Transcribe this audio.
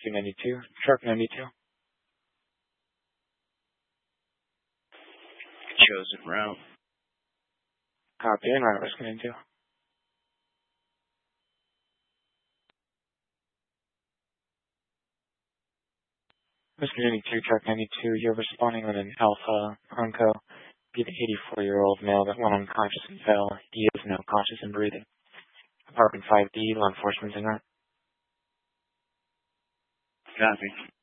Rescue 92, Truck 92. Chosen route. Copy, and right, Rescue 92. Rescue 92, Truck 92, you're responding on an Alpha Bronco. Be the 84-year-old male that went unconscious and fell. He is now conscious and breathing. Apartment 5D, law enforcement's in route. Copy.